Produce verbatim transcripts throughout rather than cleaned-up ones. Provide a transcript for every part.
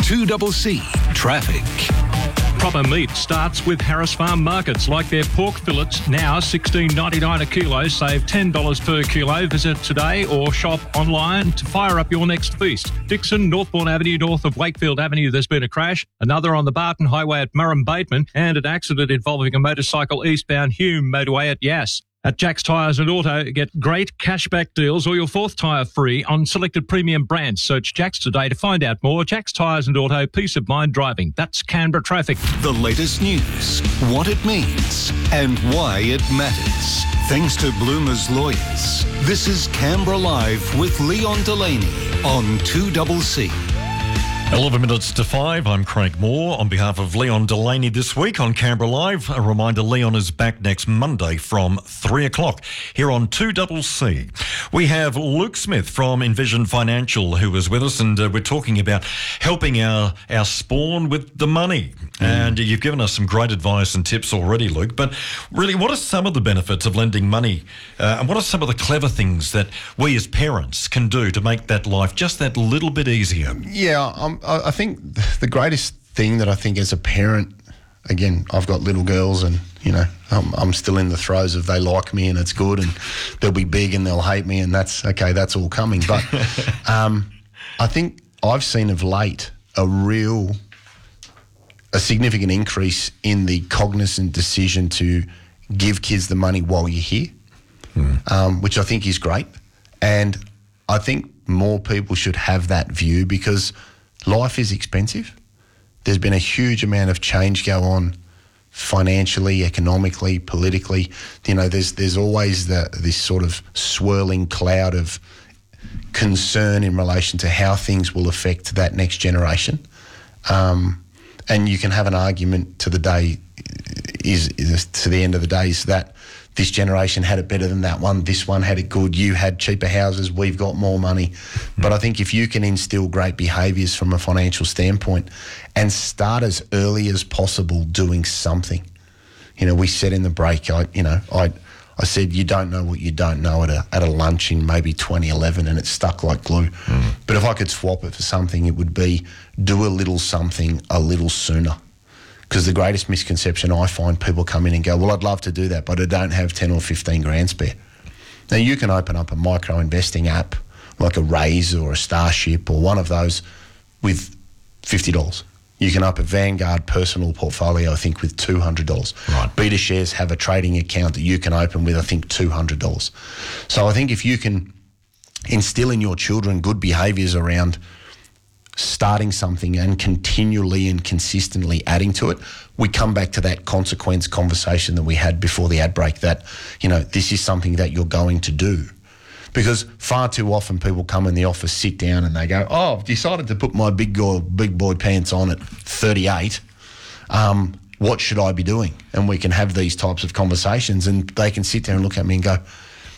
two C C Traffic. Proper meat starts with Harris Farm Markets, like their pork fillets, now sixteen ninety-nine a kilo. Save ten dollars per kilo. Visit today or shop online to fire up your next feast. Dixon, Northbourne Avenue, north of Wakefield Avenue, there's been a crash. Another on the Barton Highway at Murrum Bateman, and an accident involving a motorcycle eastbound Hume motorway at Yass. At Jack's Tyres and Auto, get great cashback deals or your fourth tyre free on selected premium brands. Search Jack's today to find out more. Jack's Tyres and Auto, peace of mind driving. That's Canberra Traffic. The latest news, what it means and why it matters. Thanks to Bloomer's Lawyers. This is Canberra Live with Leon Delaney on two C C. eleven minutes to five, I'm Craig Moore on behalf of Leon Delaney this week on Canberra Live. A reminder, Leon is back next Monday from three o'clock here on two C C. We have Luke Smith from Envision Financial who is with us, and uh, we're talking about helping our, our spawn with the money. Mm. And you've given us some great advice and tips already, Luke, but really, what are some of the benefits of lending money? Uh, and what are some of the clever things that we as parents can do to make that life just that little bit easier? Yeah, I'm I think the greatest thing that I think as a parent, again, I've got little girls and, you know, I'm, I'm still in the throes of they like me and it's good and they'll be big and they'll hate me and that's, okay, that's all coming. But um, I think I've seen of late a real, a significant increase in the cognizant decision to give kids the money while you're here, mm. um, which I think is great. And I think more people should have that view because life is expensive. There's been a huge amount of change go on financially, economically, politically. You know, there's there's always the, this sort of swirling cloud of concern in relation to how things will affect that next generation. Um, and you can have an argument to the day is, is to the end of the day is that this generation had it better than that one. This one had it good. You had cheaper houses. We've got more money. But I think if you can instill great behaviours from a financial standpoint and start as early as possible doing something. You know, we said in the break, I, you know, I I said you don't know what you don't know at a at a lunch in maybe twenty eleven, and it stuck like glue. Mm. But if I could swap it for something, it would be do a little something a little sooner. Because the greatest misconception I find, people come in and go, well, I'd love to do that, but I don't have ten or fifteen grand spare. Now, you can open up a micro investing app like a Raise or a Starship or one of those with fifty dollars. You can open a Vanguard personal portfolio, I think, with two hundred dollars. Right. Beta Shares have a trading account that you can open with, I think, two hundred dollars. So I think if you can instill in your children good behaviours around starting something and continually and consistently adding to it, we come back to that consequence conversation that we had before the ad break that, you know, this is something that you're going to do. Because far too often people come in the office, sit down and they go, oh, I've decided to put my big boy, big boy pants on at thirty-eight. Um, what should I be doing? And we can have these types of conversations and they can sit there and look at me and go,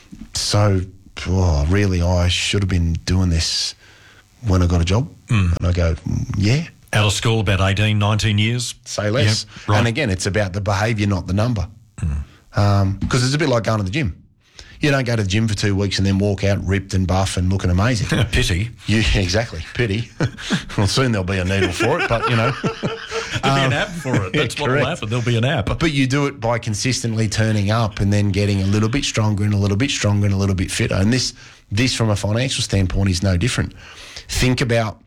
so, oh, really, I should have been doing this when I got a job. Mm. And I go, yeah. Out of school about eighteen, nineteen years? Say less. Yep, right. And again, it's about the behaviour, not the number. Because mm. um, it's a bit like going to the gym. You don't go to the gym for two weeks and then walk out ripped and buff and looking amazing. Pity. You, exactly, pity. Well, soon there'll be a needle for it, but, you know. There'll um, be an app for it. That's yeah, what will happen. There'll be an app. But you do it by consistently turning up and then getting a little bit stronger and a little bit stronger and a little bit fitter. And this, this from a financial standpoint, is no different. Think about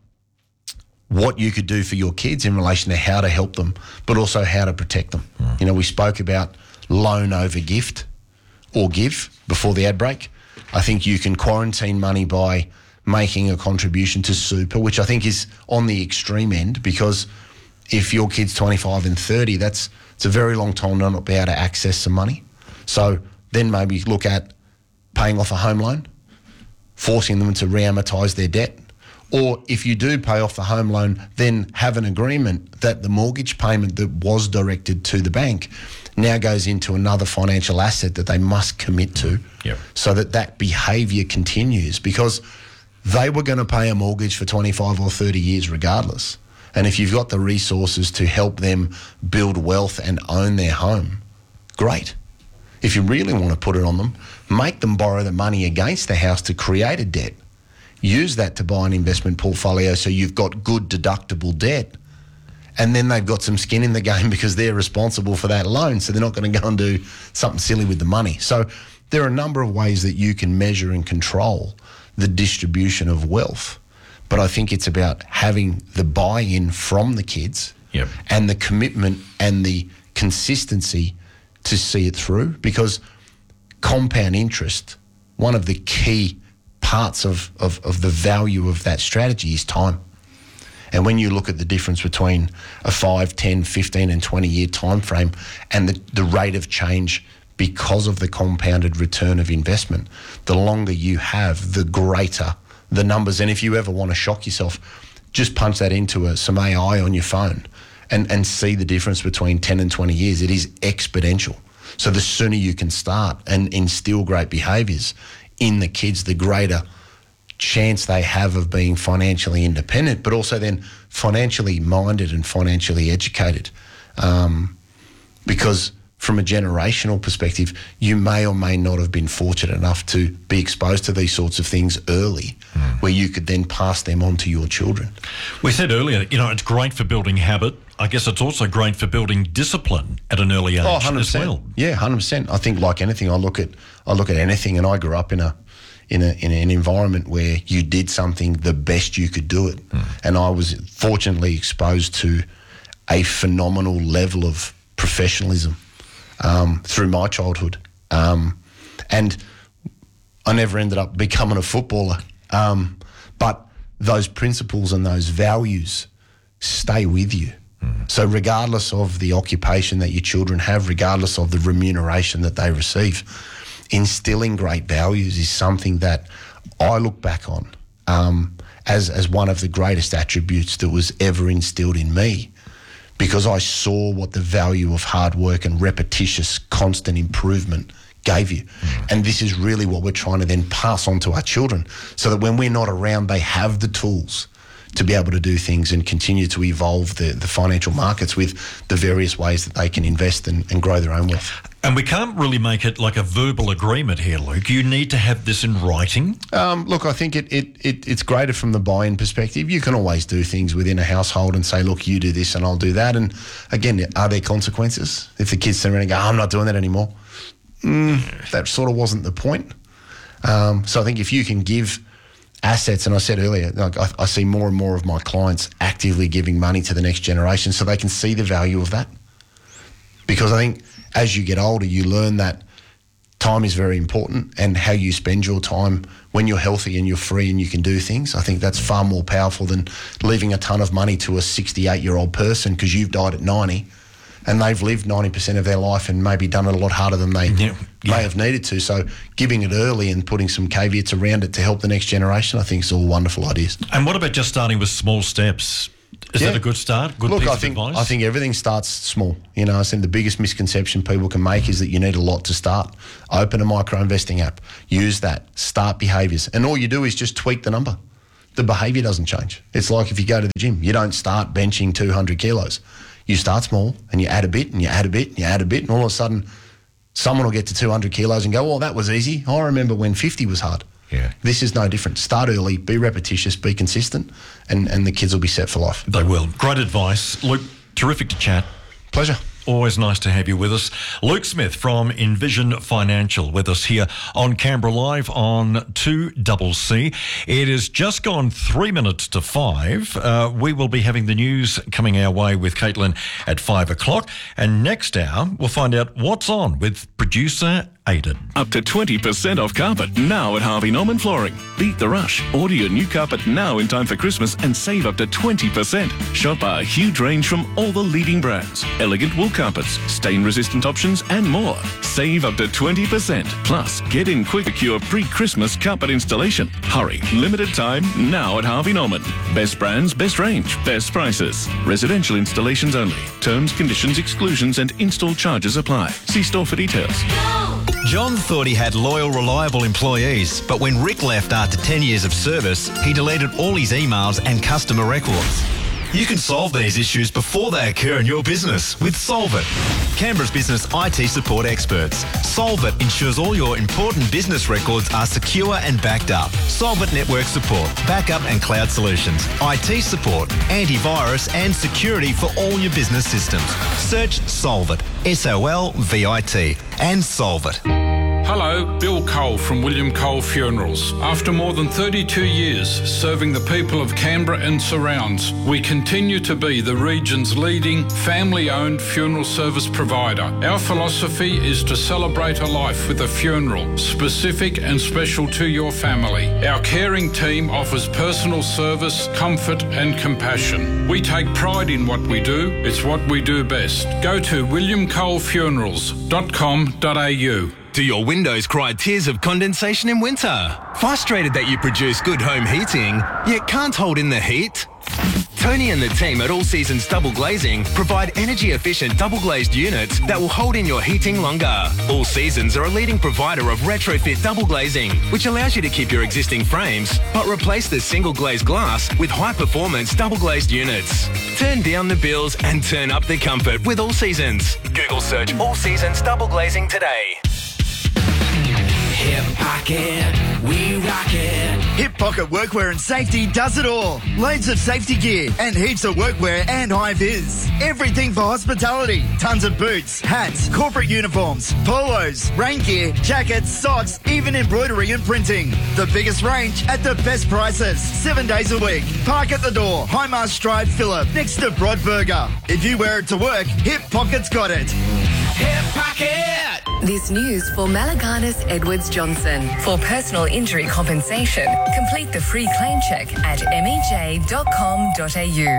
what you could do for your kids in relation to how to help them, but also how to protect them. Mm. You know, we spoke about loan over gift or give before the ad break. I think you can quarantine money by making a contribution to super, which I think is on the extreme end, because if your kid's twenty-five and thirty, that's it's a very long time to not be able to access some money. So then maybe look at paying off a home loan, forcing them to re-amortise their debt. Or if you do pay off the home loan, then have an agreement that the mortgage payment that was directed to the bank now goes into another financial asset that they must commit to, yep. so that that behaviour continues, because they were going to pay a mortgage for twenty-five or thirty years regardless. And if you've got the resources to help them build wealth and own their home, great. If you really want to put it on them, make them borrow the money against the house to create a debt. use that to buy an investment portfolio so you've got good deductible debt. And then they've got some skin in the game because they're responsible for that loan, so they're not going to go and do something silly with the money. So there are a number of ways that you can measure and control the distribution of wealth. But I think it's about having the buy-in from the kids yep. and the commitment and the consistency to see it through, because compound interest, one of the key parts of, of, of the value of that strategy is time. And when you look at the difference between a five, ten, fifteen and twenty year time frame and the, the rate of change because of the compounded return of investment, the longer you have, the greater the numbers. And if you ever want to shock yourself, just punch that into a, some A I on your phone and, and see the difference between ten and twenty years. It is exponential. So the sooner you can start and instill great behaviours in the kids, the greater chance they have of being financially independent, but also then financially minded and financially educated. Um, because from a generational perspective, you may or may not have been fortunate enough to be exposed to these sorts of things early, mm. where you could then pass them on to your children. We said earlier, you know, it's great for building habit. I guess it's also great for building discipline at an early age oh, one hundred percent. As well. Yeah, one hundred percent. I think like anything, I look at I look at anything, and I grew up in a in a in an environment where you did something the best you could do it, mm. and I was fortunately exposed to a phenomenal level of professionalism um, through my childhood, um, and I never ended up becoming a footballer, um, but those principles and those values stay with you. Mm. So regardless of the occupation that your children have, regardless of the remuneration that they receive, instilling great values is something that I look back on um, as, as one of the greatest attributes that was ever instilled in me, because I saw what the value of hard work and repetitious, constant improvement gave you. Mm. And this is really what we're trying to then pass on to our children, so that when we're not around, they have the tools to be able to do things and continue to evolve the, the financial markets with the various ways that they can invest and, and grow their own wealth. And we can't really make it like a verbal agreement here, Luke. You need to have this in writing. Um, look, I think it, it, it it's greater from the buy-in perspective. You can always do things within a household and say, look, you do this and I'll do that. And again, are there consequences? If the kids turn around and go, I'm not doing that anymore, mm, that sort of wasn't the point. Um, so I think if you can give assets, and I said earlier, like I, I see more and more of my clients actively giving money to the next generation so they can see the value of that. Because I think as you get older, you learn that time is very important, and how you spend your time when you're healthy and you're free and you can do things. I think that's far more powerful than leaving a ton of money to a sixty-eight-year-old person because you've died at ninety and they've lived ninety percent of their life and maybe done it a lot harder than they yeah, yeah. may have needed to. So giving it early and putting some caveats around it to help the next generation, I think is all wonderful ideas. And what about just starting with small steps? Is yeah. that a good start? Good Look, piece I of think advice? I think everything starts small. You know, I think the biggest misconception people can make is that you need a lot to start. Open a micro investing app, use that, start behaviours, and all you do is just tweak the number. The behaviour doesn't change. It's like if you go to the gym, you don't start benching two hundred kilos. You start small and you add a bit and you add a bit and you add a bit, and all of a sudden someone will get to two hundred kilos and go, well, that was easy. I remember when fifty was hard. Yeah. This is no different. Start early, be repetitious, be consistent, and, and the kids will be set for life. They will. Great advice. Luke, terrific to chat. Pleasure. Always nice to have you with us. Luke Smith from Envision Financial with us here on Canberra Live on two C C. It is just gone three minutes to five. Uh, we will be having the news coming our way with Caitlin at five o'clock. And next hour, we'll find out what's on with producer Aidan. Up to twenty percent off carpet now at Harvey Norman Flooring. Beat the rush. Order your new carpet now in time for Christmas and save up to twenty percent. Shop our huge range from all the leading brands. Elegant wool carpets, stain-resistant options and more. Save up to twenty percent. Plus, get in quick to secure pre-Christmas carpet installation. Hurry. Limited time now at Harvey Norman. Best brands, best range, best prices. Residential installations only. Terms, conditions, exclusions and install charges apply. See store for details. John thought he had loyal, reliable employees, but when Rick left after ten years of service, he deleted all his emails and customer records. You can solve these issues before they occur in your business with Solvit. Canberra's business I T support experts. Solvit ensures all your important business records are secure and backed up. Solvit network support, backup and cloud solutions, I T support, antivirus and security for all your business systems. Search Solvit, S O L V I T, and solve it. Hello, Bill Cole from William Cole Funerals. After more than thirty-two years serving the people of Canberra and surrounds, we continue to be the region's leading family-owned funeral service provider. Our philosophy is to celebrate a life with a funeral, specific and special to your family. Our caring team offers personal service, comfort and compassion. We take pride in what we do. It's what we do best. Go to william cole funerals dot com dot a u. Do your windows cry tears of condensation in winter? Frustrated that you produce good home heating, yet can't hold in the heat? Tony and the team at All Seasons Double Glazing provide energy-efficient double-glazed units that will hold in your heating longer. All Seasons are a leading provider of retrofit double glazing, which allows you to keep your existing frames, but replace the single-glazed glass with high-performance double-glazed units. Turn down the bills and turn up the comfort with All Seasons. Google search All Seasons Double Glazing today. Hip Pocket, we rock it. Hip Pocket Workwear and Safety does it all. Loads of safety gear and heaps of workwear and high-vis. Everything for hospitality. Tons of boots, hats, corporate uniforms, polos, rain gear, jackets, socks, even embroidery and printing. The biggest range at the best prices. Seven days a week. Park at the door. High Mast Drive, Phillip, next to Broadburger. If you wear it to work, Hip Pocket's got it. Hip Pocket! This news for Malaganas Edwards Johnson. For personal injury compensation, complete the free claim check at m e j dot com dot a u.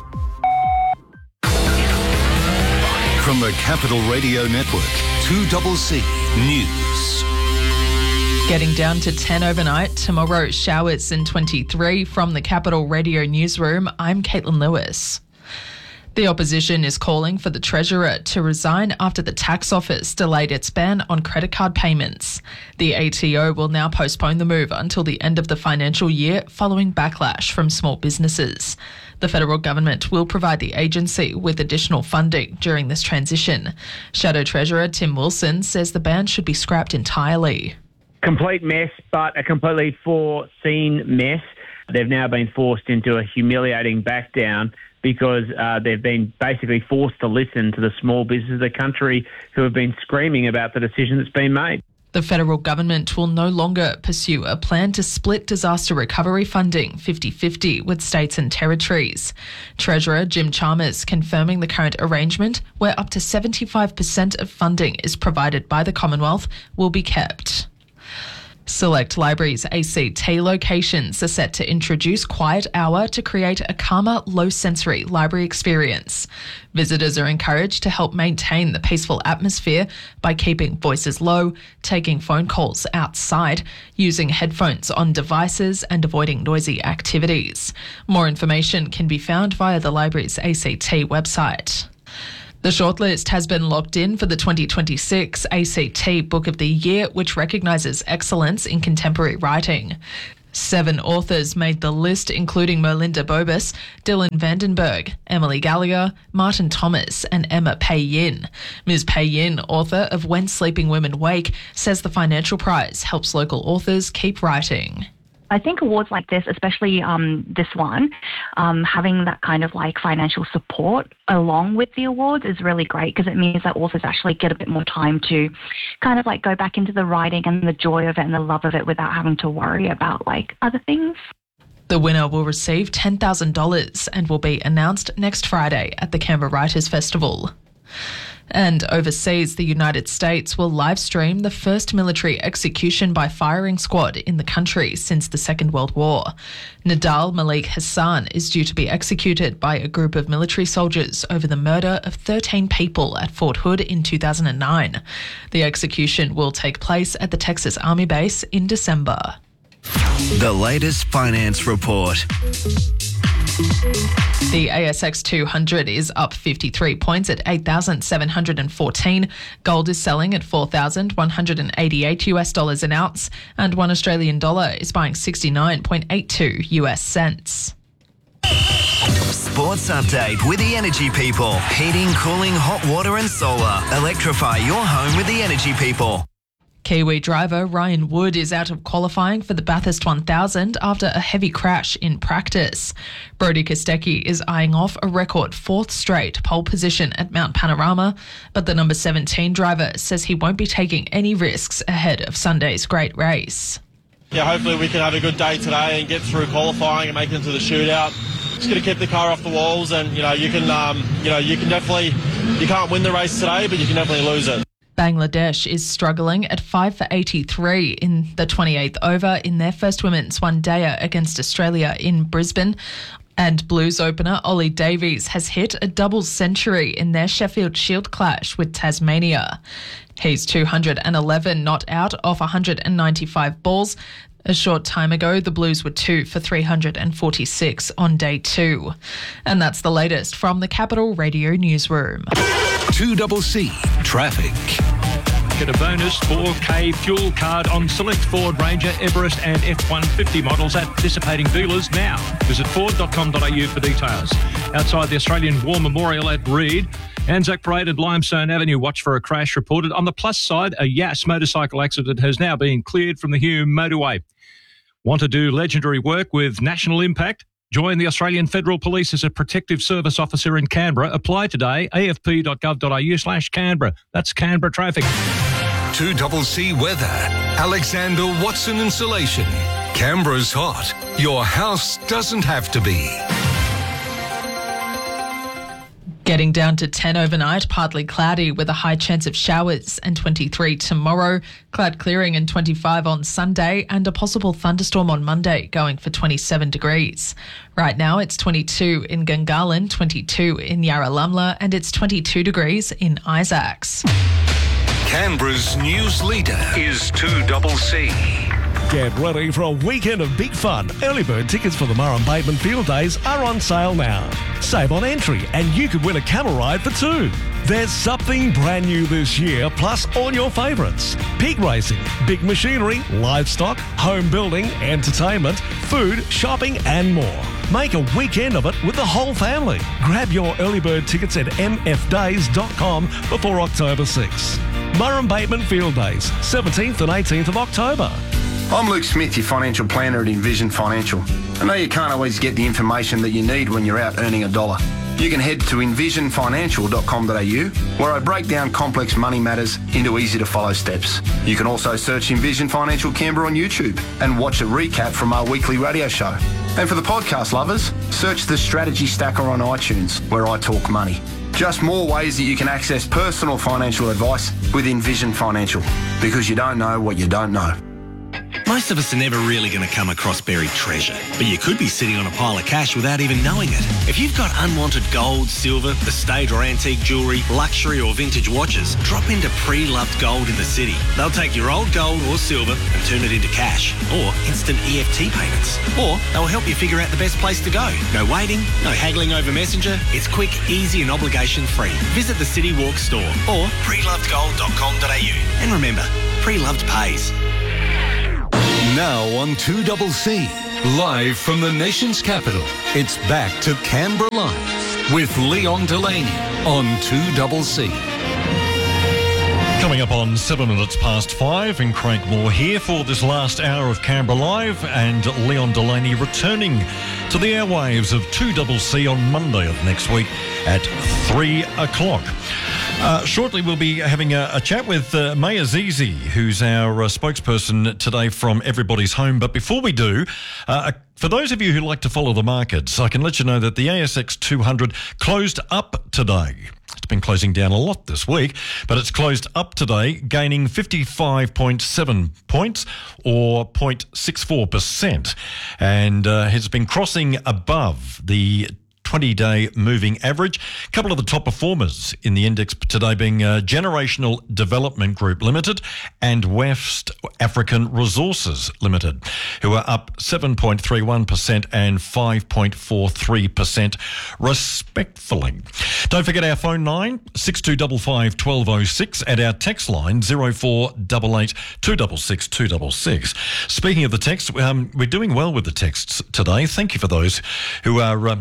From the Capital Radio Network, two C C News. Getting down to ten overnight. Tomorrow, showers and twenty-three. From the Capital Radio Newsroom, I'm Caitlin Lewis. The opposition is calling for the Treasurer to resign after the tax office delayed its ban on credit card payments. The A T O will now postpone the move until the end of the financial year following backlash from small businesses. The federal government will provide the agency with additional funding during this transition. Shadow Treasurer Tim Wilson says the ban should be scrapped entirely. Complete mess, but a completely foreseen mess. They've now been forced into a humiliating back down because uh, they've been basically forced to listen to the small businesses of the country who have been screaming about the decision that's been made. The federal government will no longer pursue a plan to split disaster recovery funding fifty-fifty with states and territories. Treasurer Jim Chalmers confirming the current arrangement, where up to seventy-five percent of funding is provided by the Commonwealth, will be kept. Select Libraries A C T locations are set to introduce Quiet Hour to create a calmer, low-sensory library experience. Visitors are encouraged to help maintain the peaceful atmosphere by keeping voices low, taking phone calls outside, using headphones on devices and avoiding noisy activities. More information can be found via the Libraries A C T website. The shortlist has been locked in for the twenty twenty-six A C T Book of the Year, which recognises excellence in contemporary writing. Seven authors made the list, including Merlinda Bobus, Dylan Vandenberg, Emily Gallagher, Martin Thomas and Emma Pei Yin. Miz Pei Yin, author of When Sleeping Women Wake, says the financial prize helps local authors keep writing. I think awards like this, especially um, this one, um, having that kind of like financial support along with the awards is really great because it means that authors actually get a bit more time to kind of like go back into the writing and the joy of it and the love of it without having to worry about like other things. The winner will receive ten thousand dollars and will be announced next Friday at the Canberra Writers' Festival. And overseas, the United States will live stream the first military execution by firing squad in the country since the Second World War. Nadal Malik Hassan is due to be executed by a group of military soldiers over the murder of thirteen people at Fort Hood in two thousand nine. The execution will take place at the Texas Army base in December. The latest finance report. The A S X two hundred is up fifty-three points at eight thousand seven hundred fourteen. Gold is selling at four thousand one hundred eighty-eight US dollars an ounce, and one Australian dollar is buying sixty-nine point eight two US cents. Sports Update with the Energy People. Heating, cooling, hot water and solar. Electrify your home with the Energy People. Kiwi driver Ryan Wood is out of qualifying for the Bathurst one thousand after a heavy crash in practice. Brodie Kostecki is eyeing off a record fourth straight pole position at Mount Panorama, but the number seventeen driver says he won't be taking any risks ahead of Sunday's great race. Yeah, hopefully we can have a good day today and get through qualifying and make it into the shootout. Just going to keep the car off the walls, and you know you can, um, you know you can definitely, you can't win the race today, but you can definitely lose it. Bangladesh is struggling at five for eighty-three in the twenty-eighth over in their first women's one-dayer against Australia in Brisbane. And Blues opener Ollie Davies has hit a double century in their Sheffield Shield clash with Tasmania. He's two hundred eleven not out off one hundred ninety-five balls. A short time ago, the Blues were two for three hundred forty-six on day two. And that's the latest from the Capital Radio Newsroom. two C C Traffic. Get a bonus four K fuel card on select Ford Ranger, Everest and F one fifty models at participating dealers now. Visit ford dot com dot a u for details. Outside the Australian War Memorial at Reed, Anzac Parade at Limestone Avenue, watch for a crash reported. On the plus side, a Yass motorcycle accident has now been cleared from the Hume motorway. Want to do legendary work with national impact? Join the Australian Federal Police as a protective service officer in Canberra. Apply today, a f p dot gov dot a u slash Canberra. That's Canberra traffic. two C C Weather. Alexander Watson Insulation. Canberra's hot. Your house doesn't have to be. Getting down to ten overnight, partly cloudy with a high chance of showers, and twenty-three tomorrow. Cloud clearing and twenty-five on Sunday, and a possible thunderstorm on Monday, going for twenty-seven degrees. Right now it's twenty-two in Gungahlin, twenty-two in Yarralumla, and it's twenty-two degrees in Isaacs. Canberra's news leader is two C C. Get ready for a weekend of big fun. Early bird tickets for the Murrum Bateman Field Days are on sale now. Save on entry and you could win a camel ride for two. There's something brand new this year, plus all your favourites. Pig racing, big machinery, livestock, home building, entertainment, food, shopping and more. Make a weekend of it with the whole family. Grab your early bird tickets at m f days dot com before October sixth. Murrum Bateman Field Days, seventeenth and eighteenth of October. I'm Luke Smith, your financial planner at Envision Financial. I know you can't always get the information that you need when you're out earning a dollar. You can head to envision financial dot com dot a u, where I break down complex money matters into easy-to-follow steps. You can also search Envision Financial Canberra on YouTube and watch a recap from our weekly radio show. And for the podcast lovers, search the Strategy Stacker on iTunes, where I talk money. Just more ways that you can access personal financial advice with Envision Financial, because you don't know what you don't know. Most of us are never really going to come across buried treasure, but you could be sitting on a pile of cash without even knowing it. If you've got unwanted gold, silver, estate or antique jewellery, luxury or vintage watches, drop into Pre-Loved Gold in the city. They'll take your old gold or silver and turn it into cash or instant E F T payments. Or they'll help you figure out the best place to go. No waiting, no haggling over Messenger. It's quick, easy and obligation free. Visit the City Walk store or pre loved gold dot com dot a u. And remember, Pre-Loved pays. Now on two C C, live from the nation's capital, it's back to Canberra Live with Leon Delaney on two C C. Coming up on seven minutes past five, and Craig Moore here for this last hour of Canberra Live, and Leon Delaney returning to the airwaves of two C C on Monday of next week at three o'clock. Uh, shortly, we'll be having a, a chat with uh, May Azizi, who's our uh, spokesperson today from Everybody's Home. But before we do, uh, for those of you who like to follow the markets, I can let you know that the A S X two hundred closed up today. It's been closing down a lot this week, but it's closed up today, gaining fifty-five point seven points or zero point six four percent, and uh, has been crossing above the twenty-day moving average. A couple of the top performers in the index today being uh, Generational Development Group Limited and West African Resources Limited, who are up seven point three one percent and five point four three percent respectively. Don't forget our phone line, six two five five, one two zero six, and our text line, zero four eight eight, two six six, two six six. Speaking of the text, um, we're doing well with the texts today. Thank you for those who are Um,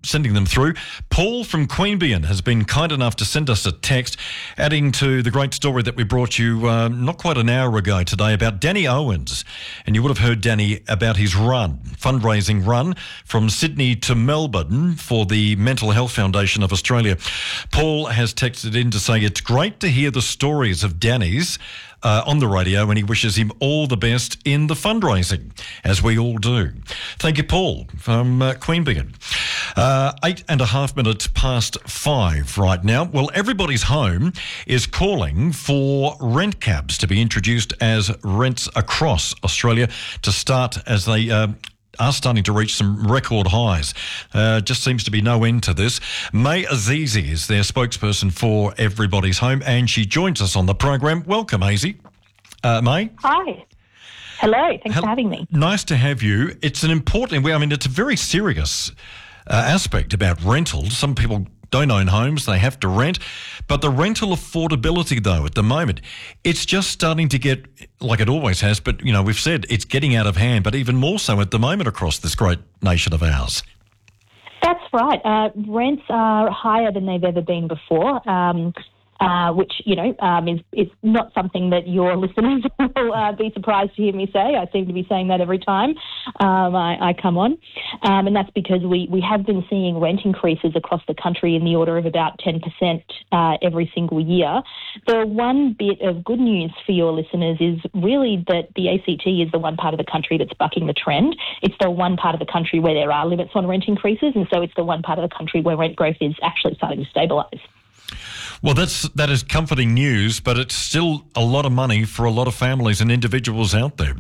sending them through. Paul from Queanbeyan has been kind enough to send us a text, adding to the great story that we brought you uh, not quite an hour ago today about Danny Owens. And you would have heard Danny about his run, fundraising run from Sydney to Melbourne for the Mental Health Foundation of Australia. Paul has texted in to say it's great to hear the stories of Danny's Uh, on the radio, and he wishes him all the best in the fundraising, as we all do. Thank you, Paul, from uh, Queanbeyan. Uh, eight and a half minutes past five right now. Well, Everybody's Home is calling for rent caps to be introduced as rents across Australia to start as they Uh, are starting to reach some record highs. Uh, just seems to be no end to this. May Azizi is their spokesperson for Everybody's Home, and she joins us on the program. Welcome, Azizi. Uh, May? Hi. Hello. Thanks Hel- for having me. Nice to have you. It's an important, I mean, it's a very serious uh, aspect about rentals. Some people don't own homes, they have to rent. But the rental affordability, though, at the moment, it's just starting to get, like it always has, but, you know, we've said it's getting out of hand, but even more so at the moment across this great nation of ours. That's right. Uh, rents are higher than they've ever been before. Um, Uh, which, you know, um, is, is not something that your listeners will uh, be surprised to hear me say. I seem to be saying that every time um, I, I come on. Um, and that's because we, we have been seeing rent increases across the country in the order of about ten percent uh, every single year. The one bit of good news for your listeners is really that the A C T is the one part of the country that's bucking the trend. It's the one part of the country where there are limits on rent increases, and so it's the one part of the country where rent growth is actually starting to stabilise. Well, that's that is comforting news, but it's still a lot of money for a lot of families and individuals out there.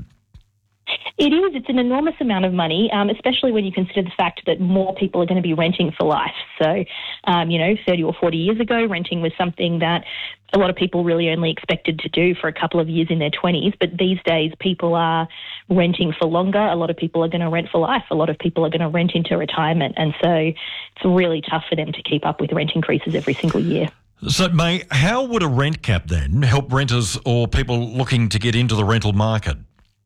It is. It's an enormous amount of money, um, especially when you consider the fact that more people are going to be renting for life. So, um, you know, thirty or forty years ago, renting was something that a lot of people really only expected to do for a couple of years in their twenties. But these days, people are renting for longer. A lot of people are going to rent for life. A lot of people are going to rent into retirement. And so it's really tough for them to keep up with rent increases every single year. So, May, how would a rent cap then help renters or people looking to get into the rental market?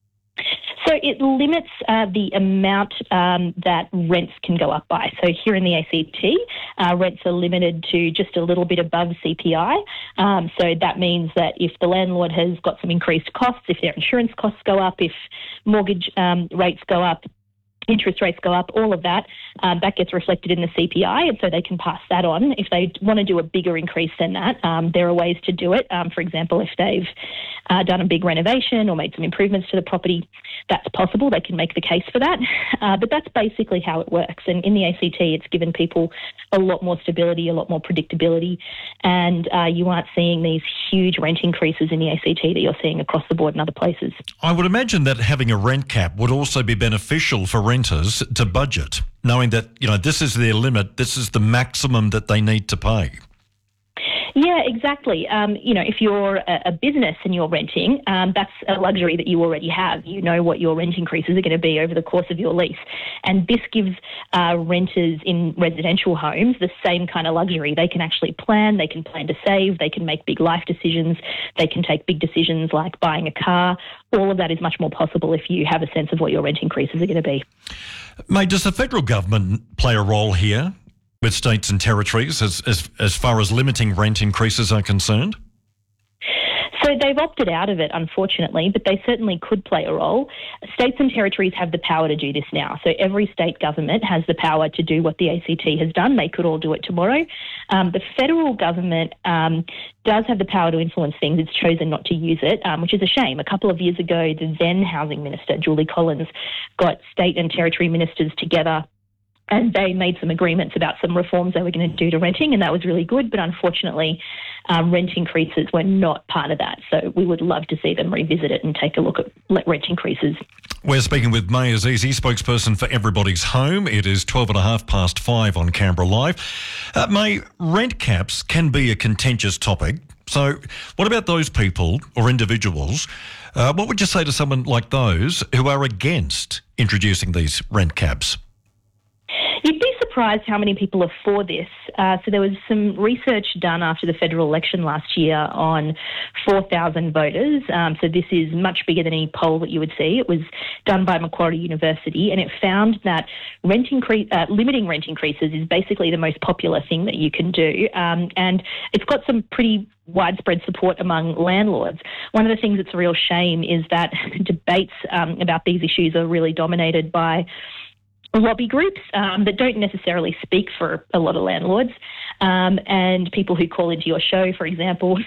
So it limits uh, the amount um, that rents can go up by. So here in the A C T, uh, rents are limited to just a little bit above C P I. Um, so that means that if the landlord has got some increased costs, if their insurance costs go up, if mortgage um, rates go up, interest rates go up, all of that, um, that gets reflected in the C P I, and so they can pass that on. If they want to do a bigger increase than that, um, there are ways to do it. Um, for example, if they've uh, done a big renovation or made some improvements to the property, that's possible. They can make the case for that. Uh, but that's basically how it works. And in the A C T, it's given people a lot more stability, a lot more predictability, and uh, you aren't seeing these huge rent increases in the A C T that you're seeing across the board in other places. I would imagine that having a rent cap would also be beneficial for renters to budget, knowing that, you know, this is their limit, this is the maximum that they need to pay. Yeah, exactly. Um, you know, if you're a, a business and you're renting, um, that's a luxury that you already have. You know what your rent increases are going to be over the course of your lease. And this gives uh, renters in residential homes the same kind of luxury. They can actually plan, they can plan to save, they can make big life decisions, they can take big decisions like buying a car. All of that is much more possible if you have a sense of what your rent increases are going to be. Mate, does the federal government play a role here with states and territories as, as, as far as limiting rent increases are concerned? So they've opted out of it, unfortunately, but they certainly could play a role. States and territories have the power to do this now. So every state government has the power to do what the A C T has done. They could all do it tomorrow. Um, the federal government um, does have the power to influence things. It's chosen not to use it, um, which is a shame. A couple of years ago, the then housing minister, Julie Collins, got state and territory ministers together and they made some agreements about some reforms they were going to do to renting, and that was really good. But unfortunately, um, rent increases were not part of that. So we would love to see them revisit it and take a look at rent increases. We're speaking with May Azizi, spokesperson for Everybody's Home. It is twelve and a half past five on Canberra Live. Uh, May, rent caps can be a contentious topic. So what about those people or individuals? Uh, what would you say to someone like those who are against introducing these rent caps? You'd be surprised how many people are for this. Uh, so there was some research done after the federal election last year on four thousand voters. Um, so this is much bigger than any poll that you would see. It was done by Macquarie University, and it found that rent increase, uh, limiting rent increases is basically the most popular thing that you can do. Um, and it's got some pretty widespread support among landlords. One of the things that's a real shame is that debates um, about these issues are really dominated by lobby groups um, that don't necessarily speak for a lot of landlords, um, and people who call into your show, for example.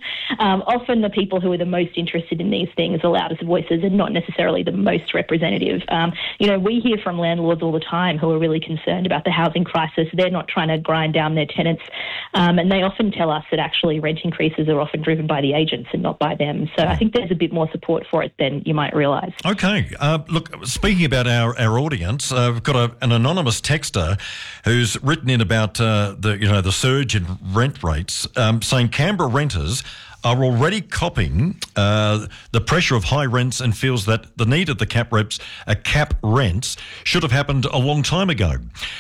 um, often the people who are the most interested in these things, the loudest voices, and not necessarily the most representative. Um, you know, we hear from landlords all the time who are really concerned about the housing crisis. They're not trying to grind down their tenants, um, and they often tell us that actually rent increases are often driven by the agents and not by them. So I think there's a bit more support for it than you might realise. Okay. Uh, look, speaking about our, our audience, uh, we've got a, an anonymous texter who's written in about uh, the you know the surge in rent rates, um, saying Canberra renters are already copping uh, the pressure of high rents and feels that the need of the cap reps, uh, cap rents should have happened a long time ago.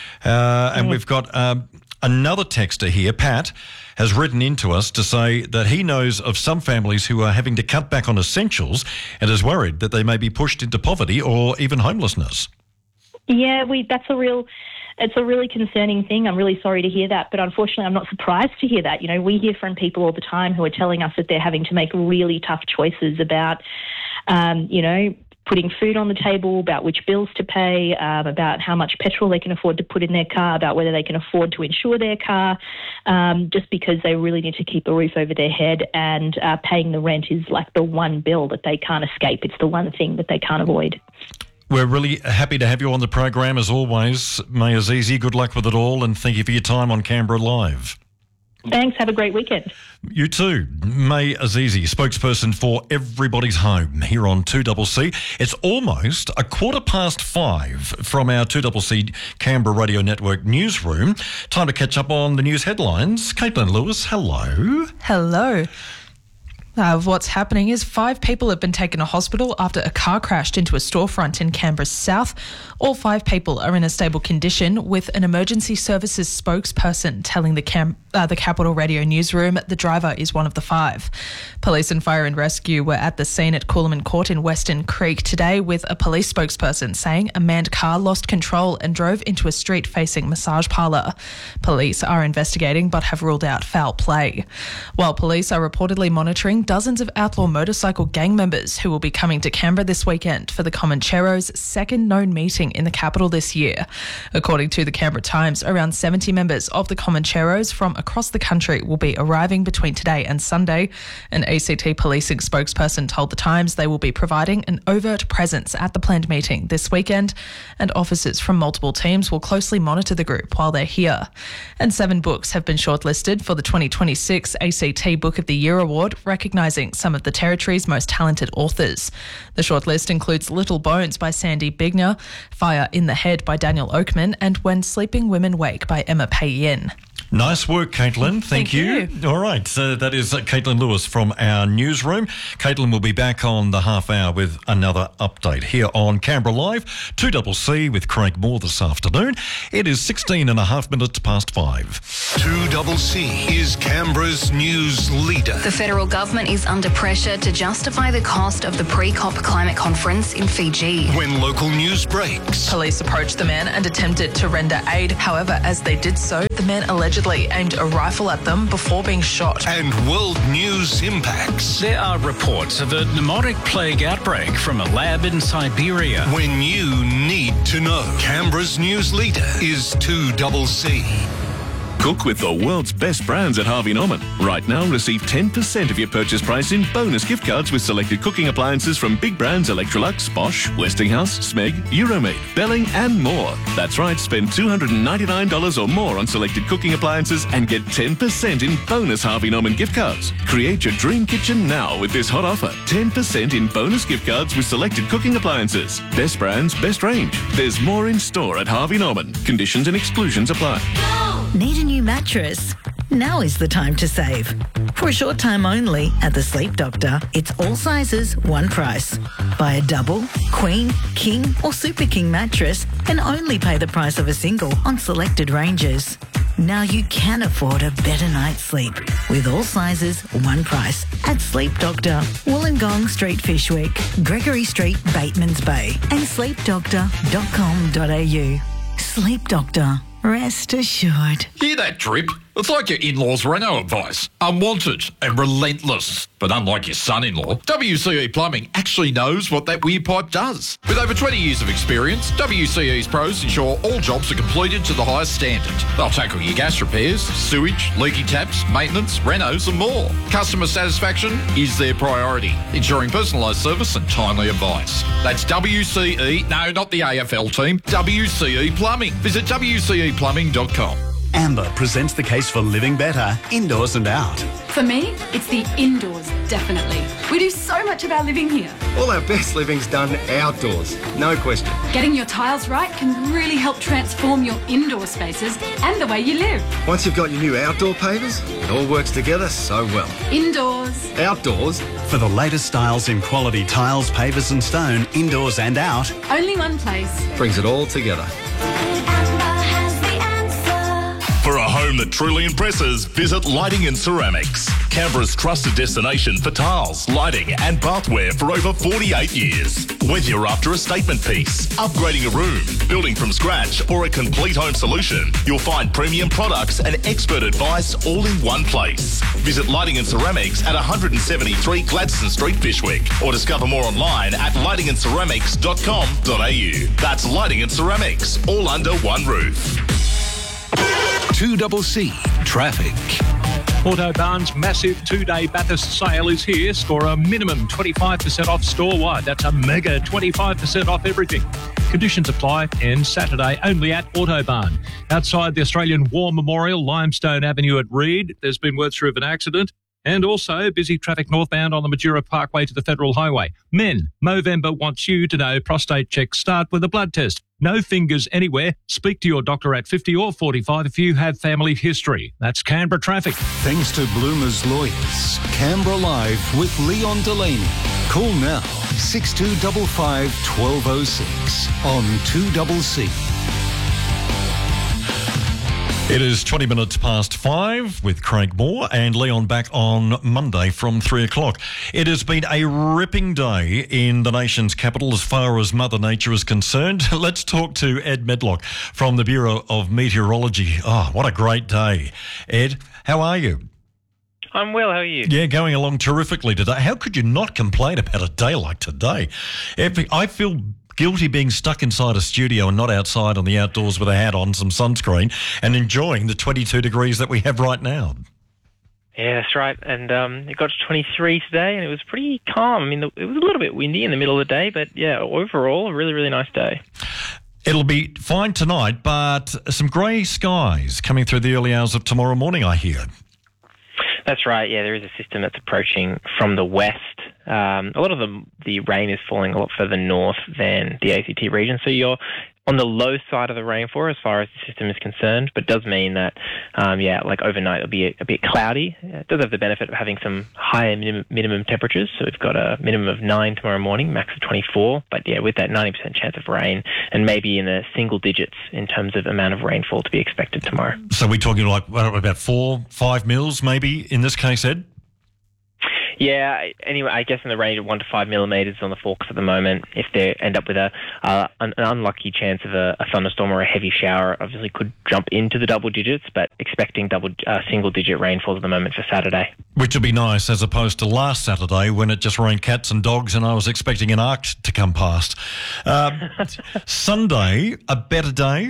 Uh, and we've got um, another texter here, Pat, has written into us to say that he knows of some families who are having to cut back on essentials and is worried that they may be pushed into poverty or even homelessness. Yeah, we that's a real, it's a really concerning thing. I'm really sorry to hear that, but unfortunately I'm not surprised to hear that. You know, we hear from people all the time who are telling us that they're having to make really tough choices about, um, you know, putting food on the table, about which bills to pay, um, about how much petrol they can afford to put in their car, about whether they can afford to insure their car, um, just because they really need to keep a roof over their head, and uh, paying the rent is like the one bill that they can't escape. It's the one thing that they can't avoid. We're really happy to have you on the program as always. May Azizi, good luck with it all, and thank you for your time on Canberra Live. Thanks. Have a great weekend. You too. May Azizi, spokesperson for Everybody's Home here on two C C. It's almost a quarter past five from our two C C Canberra Radio Network newsroom. Time to catch up on the news headlines. Caitlin Lewis, hello. Hello. Uh, what's happening is five people have been taken to hospital after a car crashed into a storefront in Canberra's south. All five people are in a stable condition, with an emergency services spokesperson telling the Cam- uh, the Capital Radio newsroom the driver is one of the five. Police and fire and rescue were at the scene at Coolaman Court in Western Creek today, with a police spokesperson saying a manned car lost control and drove into a street-facing massage parlour. Police are investigating but have ruled out foul play. While police are reportedly monitoring dozens of outlaw motorcycle gang members who will be coming to Canberra this weekend for the Comancheros' second known meeting in the capital this year. According to the Canberra Times, around seventy members of the Comancheros from across the country will be arriving between today and Sunday. An A C T policing spokesperson told the Times they will be providing an overt presence at the planned meeting this weekend, and officers from multiple teams will closely monitor the group while they're here. And seven books have been shortlisted for the twenty twenty-six A C T Book of the Year Award, recognising some of the Territory's most talented authors. The shortlist includes Little Bones by Sandy Bigner, Fire in the Head by Daniel Oakman, and When Sleeping Women Wake by Emma Payen. Nice work, Caitlin. Thank, Thank you. you. All right, so that is Caitlin Lewis from our newsroom. Caitlin will be back on the half hour with another update here on Canberra Live, two C C with Craig Moore this afternoon. It is sixteen and a half minutes past five. two C C is Canberra's news leader. The federal government is under pressure to justify the cost of the pre-COP climate conference in Fiji. When local news breaks. Police approached the man and attempted to render aid. However, as they did so, the man allegedly aimed a rifle at them before being shot. And world news impacts. There are reports of a pneumotic plague outbreak from a lab in Siberia. When you need to know. Canberra's news leader is two C C. Cook with the world's best brands at Harvey Norman. Right now, receive ten percent of your purchase price in bonus gift cards with selected cooking appliances from big brands Electrolux, Bosch, Westinghouse, Smeg, Euromaid, Belling and more. That's right, spend two hundred ninety-nine dollars or more on selected cooking appliances and get ten percent in bonus Harvey Norman gift cards. Create your dream kitchen now with this hot offer. ten percent in bonus gift cards with selected cooking appliances. Best brands, best range. There's more in store at Harvey Norman. Conditions and exclusions apply. Go! Need a new mattress? Now is the time to save. For a short time only at the Sleep Doctor, it's all sizes, one price. Buy a double, queen, king or super king mattress and only pay the price of a single on selected ranges. Now you can afford a better night's sleep with all sizes, one price at Sleep Doctor, Wollongong Street, Fishwick, Gregory Street, Batemans Bay and sleep doctor dot com dot a u. Sleep Doctor. Rest assured. Hear that drip? It's like your in-laws' Renault advice. Unwanted and relentless. But unlike your son-in-law, W C E Plumbing actually knows what that weir pipe does. With over twenty years of experience, W C E's pros ensure all jobs are completed to the highest standard. They'll tackle your gas repairs, sewage, leaky taps, maintenance, renos and more. Customer satisfaction is their priority, ensuring personalised service and timely advice. That's W C E, no, not the A F L team, W C E Plumbing. Visit w c e plumbing dot com. Amber presents the case for living better, indoors and out. For me, it's the indoors, definitely. We do so much of our living here. All our best living's done outdoors, no question. Getting your tiles right can really help transform your indoor spaces and the way you live. Once you've got your new outdoor pavers, it all works together so well. Indoors. Outdoors. For the latest styles in quality tiles, pavers and stone, indoors and out. Only one place. Brings it all together. For a home that truly impresses, visit Lighting and Ceramics, Canberra's trusted destination for tiles, lighting and bathware for over forty-eight years. Whether you're after a statement piece, upgrading a room, building from scratch or a complete home solution, you'll find premium products and expert advice all in one place. Visit Lighting and Ceramics at one seventy-three Gladstone Street, Fishwick, or discover more online at lighting and ceramics dot com dot a u. That's Lighting and Ceramics, all under one roof. two C C Traffic. Autobarn's massive two-day Bathurst sale is here. Score a minimum twenty-five percent off store-wide. That's a mega twenty-five percent off everything. Conditions apply, and Saturday only at Autobarn. Outside the Australian War Memorial, Limestone Avenue at Reed, there's been word through of an accident. And also busy traffic northbound on the Majura Parkway to the Federal Highway. Men, Movember wants you to know prostate checks start with a blood test. No fingers anywhere. Speak to your doctor at fifty or forty-five if you have family history. That's Canberra Traffic. Thanks to Bloomer's Lawyers. Canberra Live with Leon Delaney. Call now six two five five, one two zero six on two C C. It is twenty minutes past five with Craig Moore and Leon back on Monday from three o'clock. It has been a ripping day in the nation's capital as far as Mother Nature is concerned. Let's talk to Ed Medlock from the Bureau of Meteorology. Oh, what a great day. Ed, how are you? I'm well, how are you? Yeah, going along terrifically today. How could you not complain about a day like today? I feel guilty being stuck inside a studio and not outside on the outdoors with a hat on, some sunscreen, and enjoying the twenty-two degrees that we have right now. Yeah, that's right. And um, it got to twenty-three today, and it was pretty calm. I mean, it was a little bit windy in the middle of the day, but yeah, overall, a really, really nice day. It'll be fine tonight, but some grey skies coming through the early hours of tomorrow morning, I hear. That's right. Yeah, there is a system that's approaching from the west. Um, a lot of the the rain is falling a lot further north than the A C T region, so you're on the low side of the rainfall as far as the system is concerned, but it does mean that, um, yeah, like overnight it'll be a, a bit cloudy. It does have the benefit of having some higher minimum, minimum temperatures, so we've got a minimum of nine tomorrow morning, max of twenty-four, but yeah, with that ninety percent chance of rain, and maybe in the single digits in terms of amount of rainfall to be expected tomorrow. So we're talking like what, about four, five mils maybe in this case, Ed? Yeah, anyway, I guess in the range of one to five millimetres on the Forks at the moment. If they end up with a uh, an unlucky chance of a, a thunderstorm or a heavy shower, obviously could jump into the double digits, but expecting double uh, single-digit rainfall at the moment for Saturday. Which would be nice as opposed to last Saturday when it just rained cats and dogs and I was expecting an arc to come past. Uh, Sunday, a better day?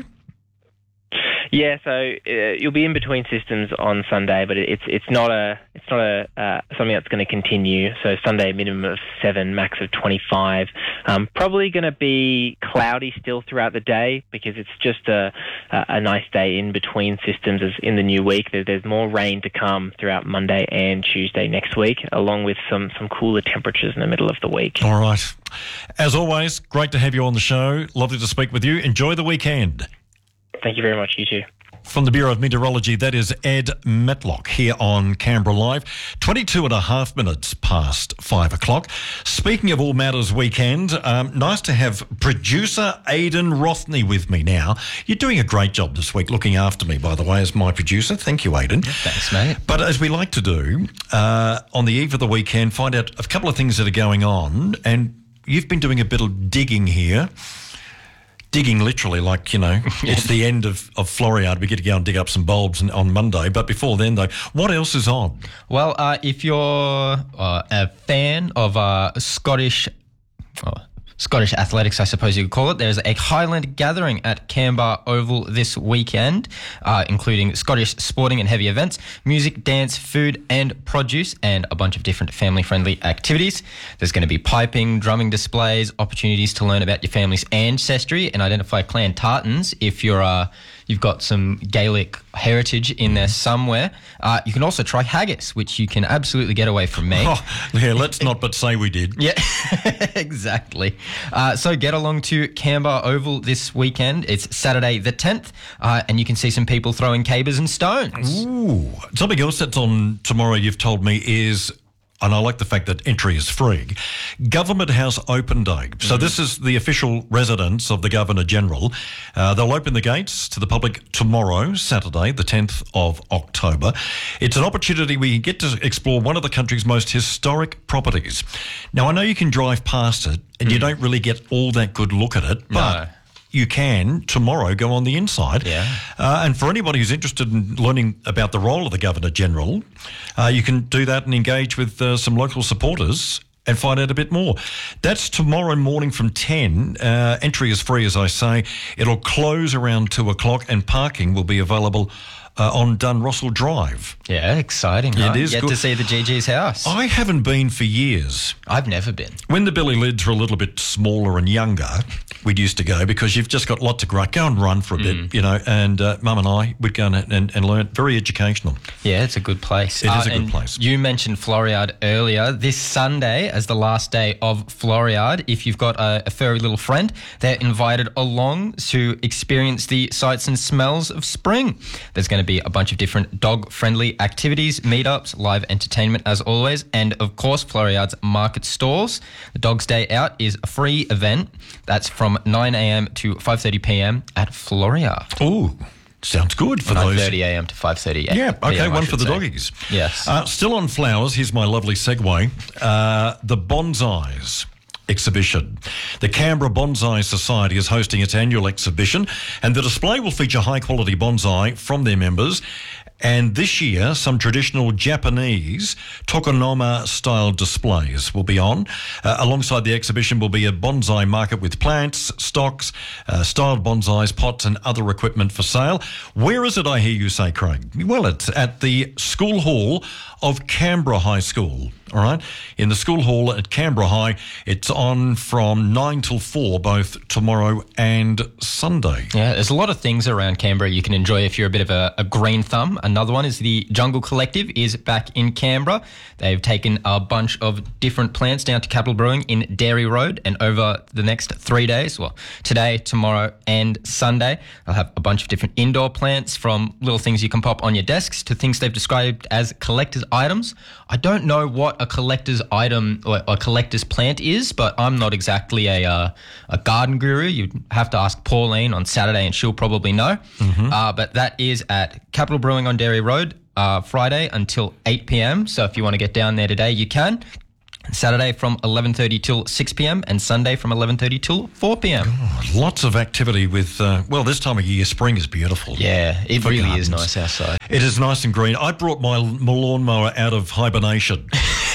Yeah, so uh, you'll be in between systems on Sunday, but it's it's not a it's not a uh, something that's going to continue. So Sunday minimum of seven, max of twenty-five. Um, probably going to be cloudy still throughout the day because it's just a a nice day in between systems. As in the new week, there, there's more rain to come throughout Monday and Tuesday next week, along with some some cooler temperatures in the middle of the week. All right, as always, great to have you on the show. Lovely to speak with you. Enjoy the weekend. Thank you very much. You too. From the Bureau of Meteorology, that is Ed Matlock here on Canberra Live. twenty-two and a half minutes past five o'clock. Speaking of All Matters Weekend, um, nice to have producer Aidan Rothney with me now. You're doing a great job this week looking after me, by the way, as my producer. Thank you, Aidan. Yeah, thanks, mate. But as we like to do, uh, on the eve of the weekend, find out a couple of things that are going on. And you've been doing a bit of digging here. Digging literally, like, you know, it's the end of, of Floriade. We get to go and dig up some bulbs on Monday. But before then, though, what else is on? Well, uh, if you're uh, a fan of uh, Scottish... Oh, Scottish athletics, I suppose you could call it. There's a Highland gathering at Canberra Oval this weekend, uh, including Scottish sporting and heavy events, music, dance, food and produce, and a bunch of different family-friendly activities. There's going to be piping, drumming displays, opportunities to learn about your family's ancestry and identify clan tartans if you're... Uh, You've got some Gaelic heritage in there somewhere. Uh, you can also try haggis, which you can absolutely get away from me. Oh, yeah, let's not but say we did. Yeah, exactly. Uh, so get along to Canberra Oval this weekend. It's Saturday the tenth, uh, and you can see some people throwing cabers and stones. Ooh. Something else that's on tomorrow, you've told me, is... and I like the fact that entry is free, Government House Open Day. So mm-hmm. this is the official residence of the Governor-General. Uh, they'll open the gates to the public tomorrow, Saturday, the tenth of October. It's an opportunity where you get to explore one of the country's most historic properties. Now, I know you can drive past it and mm. you don't really get all that good look at it, but... No. You can tomorrow go on the inside. Yeah. Uh, and for anybody who's interested in learning about the role of the Governor-General, uh, you can do that and engage with uh, some local supporters and find out a bit more. That's tomorrow morning from ten. Uh, entry is free, as I say. It'll close around two o'clock and parking will be available Uh, on Dunrussell Drive. Yeah, exciting. It huh? is Get good. to see the G G's house. I haven't been for years. I've never been. When the Billy Lids were a little bit smaller and younger, we'd used to go because you've just got lots of great. Go and run for a Mm. bit, you know, and uh, Mum and I would go and, and, and learn. Very educational. Yeah, it's a good place. It Uh, is a good and place. You mentioned Floriade earlier. This Sunday, as the last day of Floriade, if you've got a, a furry little friend, they're invited along to experience the sights and smells of spring. There's going to be a bunch of different dog-friendly activities, meetups, live entertainment as always, and of course Floriade's market stalls. The Dog's Day Out is a free event. That's from nine a.m. to five thirty p.m. at Floriade. Ooh, sounds good for nine those. nine thirty a.m. to five thirty a.m. Yeah, okay, p.m. I one for should the say. doggies. Yes. Uh, still on flowers, here's my lovely segue. Uh, the Bonsais exhibition. The Canberra Bonsai Society is hosting its annual exhibition, and the display will feature high-quality bonsai from their members. And this year, some traditional Japanese tokonoma-style displays will be on. Uh, alongside the exhibition will be a bonsai market with plants, stocks, uh, styled bonsais, pots and other equipment for sale. Where is it, I hear you say, Craig? Well, it's at the School Hall of Canberra High School, all right? In the School Hall at Canberra High. It's on from nine till four, both tomorrow and Sunday. Yeah, there's a lot of things around Canberra you can enjoy if you're a bit of a, a green thumb. Another one is the Jungle Collective is back in Canberra. They've taken a bunch of different plants down to Capital Brewing in Dairy Road, and over the next three days, well, today, tomorrow and Sunday, they'll have a bunch of different indoor plants, from little things you can pop on your desks to things they've described as collector's items. I don't know what a collector's item or a collector's plant is, but I'm not exactly a uh, a garden guru. You'd have to ask Pauline on Saturday and she'll probably know. Mm-hmm. Uh, but that is at Capital Brewing on Dairy Road, uh, Friday until eight p.m. So if you want to get down there today, you can. Saturday from eleven thirty till six p.m. and Sunday from eleven thirty till four p.m. Oh, lots of activity with, uh, well, this time of year, spring is beautiful. Yeah, it For really gardens. is nice outside. It is nice and green. I brought my lawnmower out of hibernation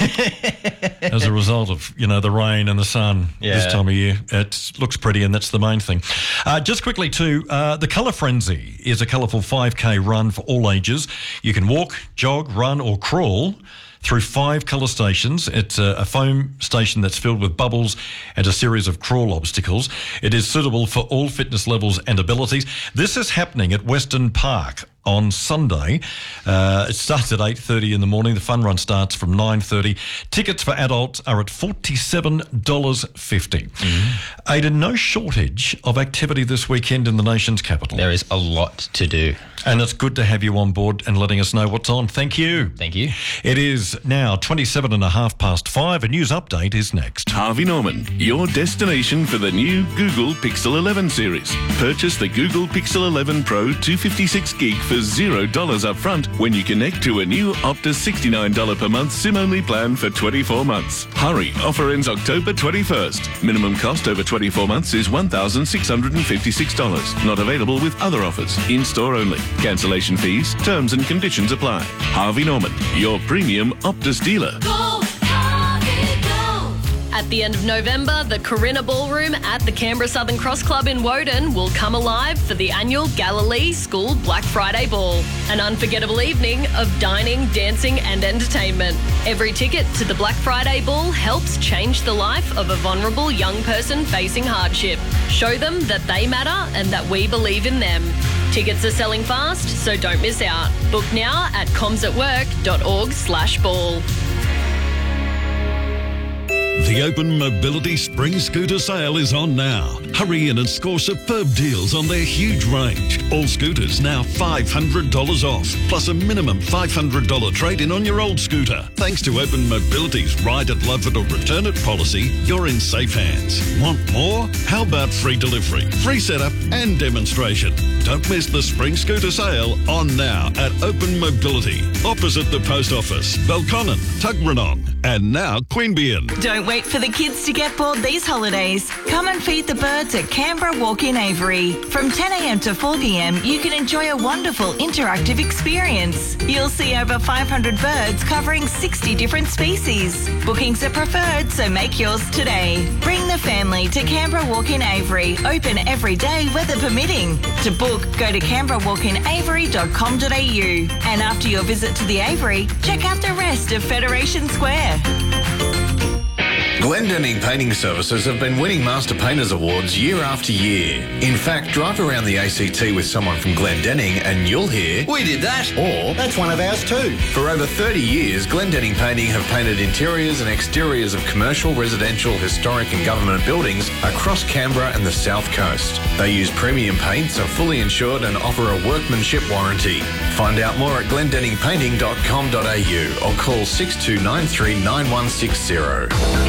as a result of, you know, the rain and the sun Yeah. this time of year. It looks pretty, and that's the main thing. Uh, just quickly too, uh, the Colour Frenzy is a colourful five K run for all ages. You can walk, jog, run or crawl through five colour stations. It's a, a foam station that's filled with bubbles and a series of crawl obstacles. It is suitable for all fitness levels and abilities. This is happening at Western Park on Sunday. Uh, it starts at eight thirty in the morning. The fun run starts from nine thirty. Tickets for adults are at forty-seven dollars fifty. Mm-hmm. Aidan, no shortage of activity this weekend in the nation's capital. There is a lot to do. And it's good to have you on board and letting us know what's on. Thank you. Thank you. It is now twenty-seven and a half past five. A news update is next. Harvey Norman, your destination for the new Google Pixel eleven series. Purchase the Google Pixel eleven Pro two fifty-six gig for zero dollars up front when you connect to a new Optus sixty-nine dollars per month SIM-only plan for twenty-four months. Hurry, offer ends October twenty-first. Minimum cost over twenty-four months is one thousand six hundred fifty-six dollars. Not available with other offers. In-store only. Cancellation fees, terms and conditions apply. Harvey Norman, your premium Optus dealer. At the end of November, the Corinna Ballroom at the Canberra Southern Cross Club in Woden will come alive for the annual Galilee School Black Friday Ball. An unforgettable evening of dining, dancing and entertainment. Every ticket to the Black Friday Ball helps change the life of a vulnerable young person facing hardship. Show them that they matter and that we believe in them. Tickets are selling fast, so don't miss out. Book now at comsatwork.org slash ball. The Open Mobility Spring Scooter Sale is on now. Hurry in and score superb deals on their huge range. All scooters now five hundred dollars off, plus a minimum five hundred dollars trade-in on your old scooter. Thanks to Open Mobility's Ride It, Love It or Return It policy, you're in safe hands. Want more? How about free delivery, free setup and demonstration? Don't miss the Spring Scooter Sale on now at Open Mobility, opposite the Post Office, Belconnen, Tuggeranong, and now Queanbeyan. Don't wait for the kids to get bored these holidays. Come and feed the birds at Canberra Walk-in Avery. From ten a.m. to four p.m, you can enjoy a wonderful interactive experience. You'll see over five hundred birds covering sixty different species. Bookings are preferred, so make yours today. Bring the family to Canberra Walk-in Avery, open every day, weather permitting. To book, go to canberra walk in avery dot com dot a u. And after your visit to the Avery, check out the rest of Federation Square. Glendenning Painting Services have been winning Master Painters Awards year after year. In fact, drive around the A C T with someone from Glendenning and you'll hear, "We did that," or "That's one of ours too." For over thirty years, Glendenning Painting have painted interiors and exteriors of commercial, residential, historic and government buildings across Canberra and the South Coast. They use premium paints, are fully insured and offer a workmanship warranty. Find out more at glendenning painting dot com dot a u or call six two nine three nine one six zero.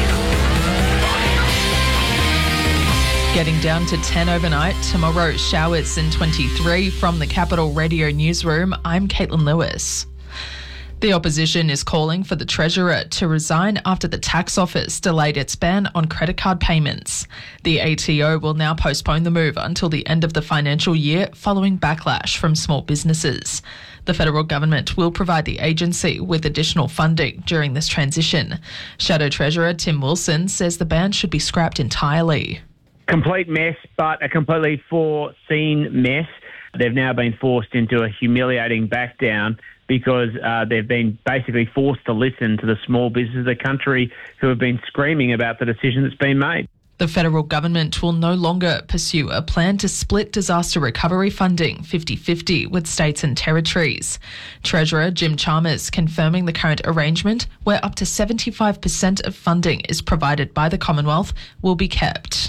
Getting down to ten overnight. Tomorrow, showers and twenty-three. From the Capital Radio Newsroom, I'm Caitlin Lewis. The opposition is calling for the Treasurer to resign after the tax office delayed its ban on credit card payments. The A T O will now postpone the move until the end of the financial year following backlash from small businesses. The federal government will provide the agency with additional funding during this transition. Shadow Treasurer Tim Wilson says the ban should be scrapped entirely. Complete mess, but a completely foreseen mess. They've now been forced into a humiliating back down because uh, they've been basically forced to listen to the small businesses of the country who have been screaming about the decision that's been made. The federal government will no longer pursue a plan to split disaster recovery funding fifty-fifty with states and territories. Treasurer Jim Chalmers confirming the current arrangement, where up to seventy-five percent of funding is provided by the Commonwealth, will be kept.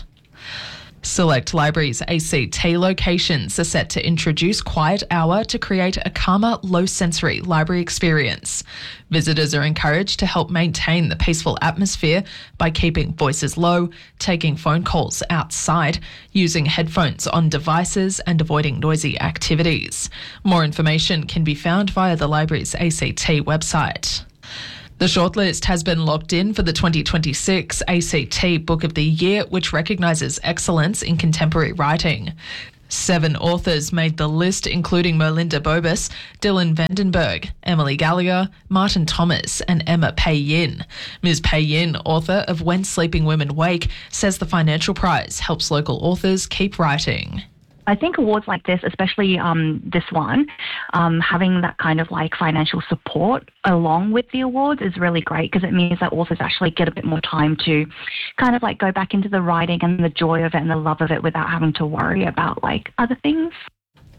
Select Libraries A C T locations are set to introduce Quiet Hour to create a calmer, low-sensory library experience. Visitors are encouraged to help maintain the peaceful atmosphere by keeping voices low, taking phone calls outside, using headphones on devices and avoiding noisy activities. More information can be found via the Libraries A C T website. The shortlist has been locked in for the twenty twenty-six A C T Book of the Year, which recognises excellence in contemporary writing. Seven authors made the list, including Merlinda Bobus, Dylan Vandenberg, Emily Gallagher, Martin Thomas and Emma Pei-Yin. Miz Pei-Yin, author of When Sleeping Women Wake, says the financial prize helps local authors keep writing. I think awards like this, especially um, this one, um, having that kind of like financial support along with the awards is really great because it means that authors actually get a bit more time to kind of like go back into the writing and the joy of it and the love of it without having to worry about like other things.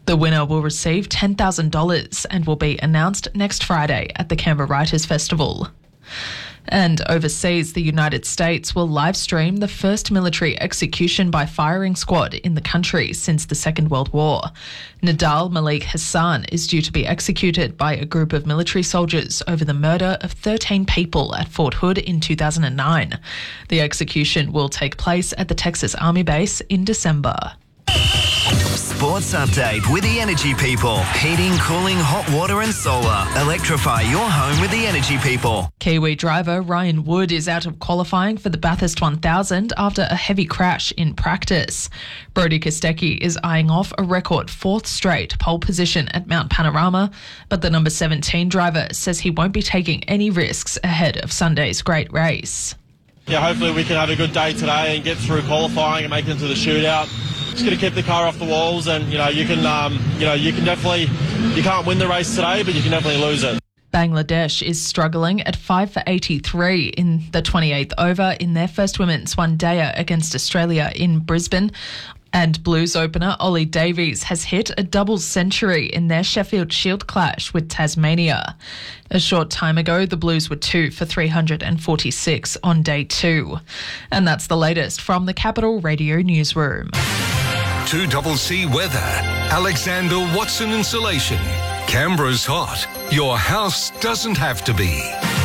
The winner will receive ten thousand dollars and will be announced next Friday at the Canberra Writers' Festival. And overseas, the United States will live stream the first military execution by firing squad in the country since the Second World War. Nadal Malik Hassan is due to be executed by a group of military soldiers over the murder of thirteen people at Fort Hood in two thousand nine. The execution will take place at the Texas Army base in December. Sports update with the Energy People. Heating, cooling, hot water and solar. Electrify your home with the Energy People. Kiwi driver Ryan Wood is out of qualifying for the Bathurst one thousand after a heavy crash in practice. Brodie Kostecki is eyeing off a record fourth straight pole position at Mount Panorama, but the number seventeen driver says he won't be taking any risks ahead of Sunday's great race. Yeah, hopefully we can have a good day today and get through qualifying and make it into the shootout. Just going to keep the car off the walls, and you know you can, um, you know you can definitely, you can't win the race today, but you can definitely lose it. Bangladesh is struggling at five for eighty-three in the twenty-eighth over in their first women's one-dayer against Australia in Brisbane. And Blues opener Ollie Davies has hit a double century in their Sheffield Shield clash with Tasmania. A short time ago, the Blues were two for three hundred forty-six on day two. And that's the latest from the Capital Radio Newsroom. two C weather. Alexander Watson Insulation. Canberra's hot. Your house doesn't have to be.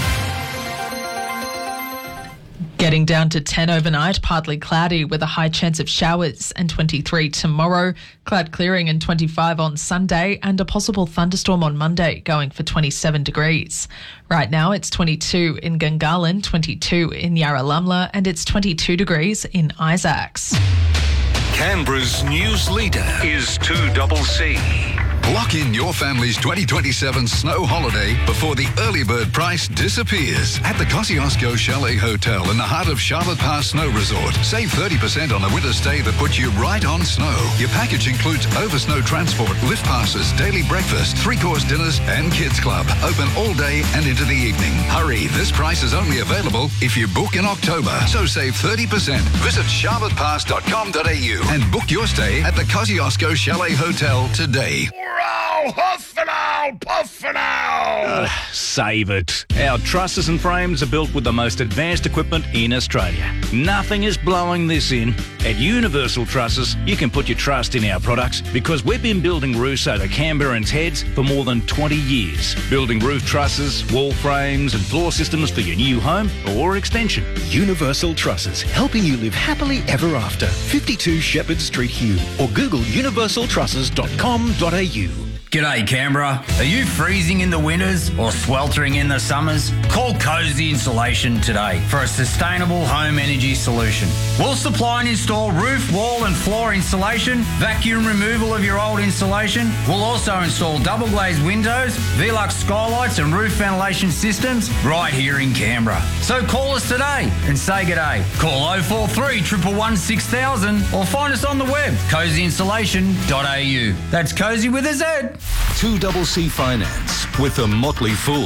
Getting down to ten overnight, partly cloudy with a high chance of showers, and twenty-three tomorrow, cloud clearing and twenty-five on Sunday, and a possible thunderstorm on Monday, going for twenty-seven degrees. Right now it's twenty-two in Gungahlin, twenty-two in Yarralumla, and it's twenty-two degrees in Isaacs. Canberra's news leader is two C. Lock in your family's twenty twenty-seven snow holiday before the early bird price disappears at the Kosciuszko Chalet Hotel in the heart of Charlotte Pass Snow Resort. Save thirty percent on a winter stay that puts you right on snow. Your package includes over snow transport, lift passes, daily breakfast, three-course dinners and kids club. Open all day and into the evening. Hurry, this price is only available if you book in October. So save thirty percent. Visit charlotte pass dot com dot a u and book your stay at the Kosciuszko Chalet Hotel today. Huff and owl, puff and owl. Uh, save it. Our trusses and frames are built with the most advanced equipment in Australia. Nothing is blowing this in. At Universal Trusses, you can put your trust in our products because we've been building roofs over Canberrans' heads for more than twenty years. Building roof trusses, wall frames and floor systems for your new home or extension. Universal Trusses, helping you live happily ever after. fifty-two Shepherd Street, Hugh, or Google universal trusses dot com dot a u. G'day Canberra. Are you freezing in the winters or sweltering in the summers? Call Cozy Insulation today for a sustainable home energy solution. We'll supply and install roof, wall and floor insulation, vacuum removal of your old insulation. We'll also install double glazed windows, Velux skylights and roof ventilation systems right here in Canberra. So call us today and say g'day. Call oh four three, one one one, six thousand or find us on the web, cozy insulation dot a u. That's Cozy with a Z. two C Finance with the Motley Fool.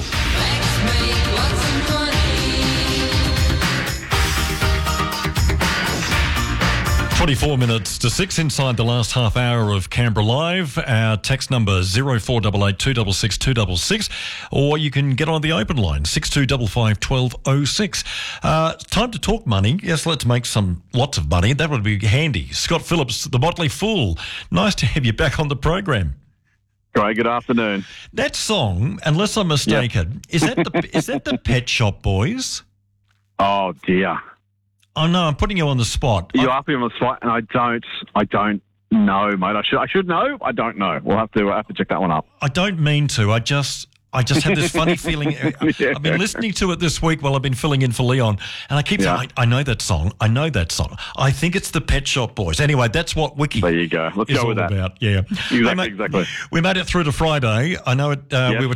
twenty-four minutes to six inside the last half hour of Canberra Live. Our text number zero four eight eight, two six six, two six six, or you can get on the open line six two five five, one two zero six. Uh, time to talk money. Yes, let's make some lots of money. That would be handy. Scott Phillips, the Motley Fool. Nice to have you back on the program. Great, good afternoon. That song, unless I'm mistaken, yep. is that the is that the Pet Shop Boys? Oh dear. Oh no, I'm putting you on the spot. You are putting me on the spot, and I don't, I don't know, mate. I should, I should know. I don't know. We'll have to, we'll have to check that one up. I don't mean to. I just, I just have this funny feeling. yeah. I've been listening to it this week while I've been filling in for Leon, and I keep yeah. saying, I, I know that song. I know that song. I think it's the Pet Shop Boys. Anyway, that's what Wiki. There you go. Let's is go with all that. About. Yeah, exactly, hey, mate, exactly. We made it through to Friday. I know it. Uh, yep. We were